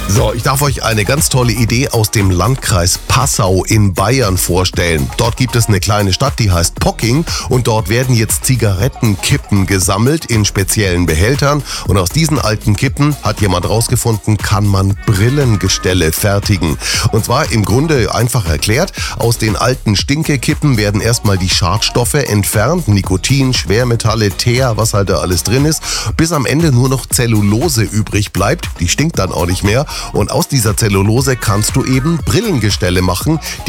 So, ich darf euch eine ganz tolle Idee aus dem Landkreis Passau in Bayern vorstellen. Dort gibt es eine kleine Stadt, die heißt Pocking, und dort werden jetzt Zigarettenkippen gesammelt in speziellen Behältern, und aus diesen alten Kippen, hat jemand rausgefunden, kann man Brillengestelle fertigen. Und zwar im Grunde einfach erklärt: Aus den alten Stinkekippen werden erstmal die Schadstoffe entfernt, Nikotin, Schwermetalle, Teer, was halt da alles drin ist, bis am Ende nur noch Zellulose übrig bleibt. Die stinkt dann auch nicht mehr. Und aus dieser Zellulose kannst du eben Brillengestelle machen,